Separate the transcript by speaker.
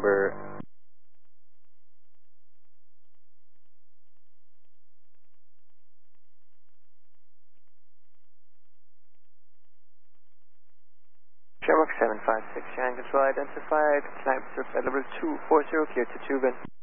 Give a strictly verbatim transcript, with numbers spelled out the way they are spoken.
Speaker 1: number. Shamrock seven five six, Shannon Control identified, climb to flight level two four zero, clear to Tubin.